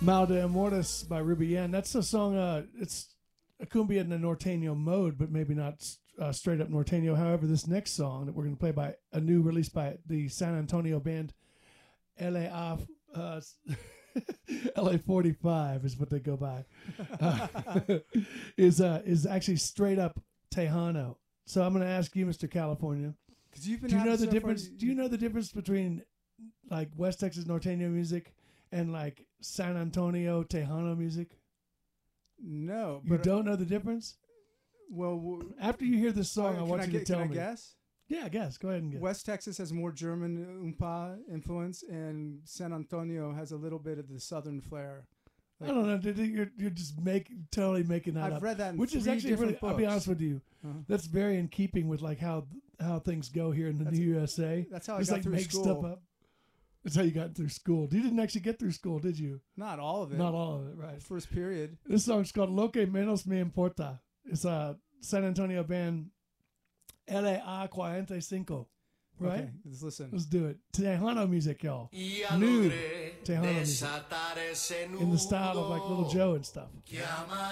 Mal de Amores by Ruby Yan. That's a song, it's a cumbia in the norteño mode, but maybe not straight up norteño. However, this next song that we're going to play by a new release by the San Antonio band, LA 45 is what they go by, is actually straight up Tejano. So I'm going to ask you, Mr. California, because you've been do you know the difference? Do you know the difference between like West Texas norteño music and like San Antonio Tejano music? No, you don't know the difference. Well, after you hear this song, I want you to tell me. Can I guess? Yeah, guess. Go ahead and guess. West Texas has more German oompa influence, and San Antonio has a little bit of the Southern flair. Like, I don't know. You're just totally making that up. I've read that in which is actually really. books. I'll be honest with you. That's very in keeping with like how things go here in the new USA. That's how I got through school. Stuff up. That's how you got through school. You didn't actually get through school, did you? Not all of it. Not all of it, right. First period. This song's called Lo que menos me importa. It's a San Antonio band, LA 45. Right? Okay, let's listen. Let's do it. Tejano music, y'all. New Tejano music. In the style of like Little Joe and stuff.